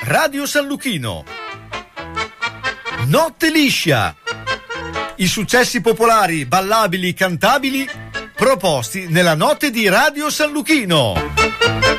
Radio San Luchino. Notte liscia. I successi popolari, ballabili, cantabili proposti nella notte di Radio San Luchino.